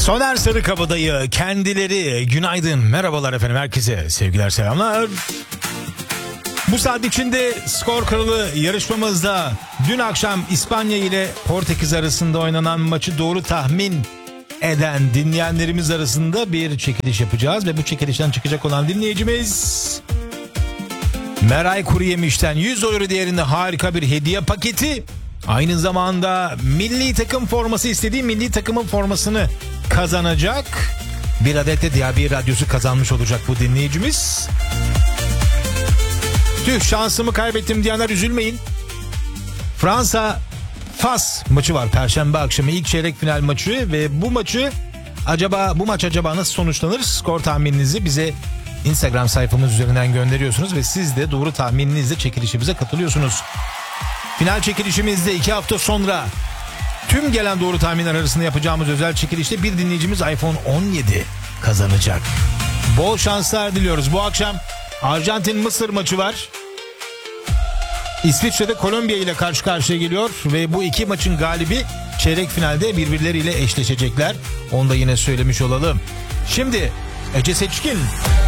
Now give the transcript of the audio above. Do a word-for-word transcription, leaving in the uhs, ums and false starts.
Soner Sarıkabadayı kendileri günaydın, merhabalar efendim, herkese sevgiler, selamlar. Bu saat içinde skor kralı yarışmamızda dün akşam İspanya ile Portekiz arasında oynanan maçı doğru tahmin eden dinleyenlerimiz arasında bir çekiliş yapacağız ve bu çekilişten çıkacak olan dinleyicimiz Meray Kuruyemiş'ten yüz euro değerinde harika bir hediye paketi, aynı zamanda milli takım forması istediği milli takımın formasını kazanacak. Bir adet de diğer bir radyosu kazanmış olacak bu dinleyicimiz. Tüh, şansımı kaybettim diyenler üzülmeyin. Fransa Fas maçı var Perşembe akşamı, ilk çeyrek final maçı ve bu maçı acaba bu maç acaba nasıl sonuçlanır? Skor tahmininizi bize Instagram sayfamız üzerinden gönderiyorsunuz ve siz de doğru tahmininizle çekilişimize katılıyorsunuz. Final çekilişimizde iki hafta sonra tüm gelen doğru tahminler arasında yapacağımız özel çekilişte bir dinleyicimiz iPhone on yedi kazanacak. Bol şanslar diliyoruz. Bu akşam Arjantin-Mısır maçı var. İsviçre'de Kolombiya ile karşı karşıya geliyor ve bu iki maçın galibi çeyrek finalde birbirleriyle eşleşecekler. Onu da yine söylemiş olalım. Şimdi Ece Seçkin.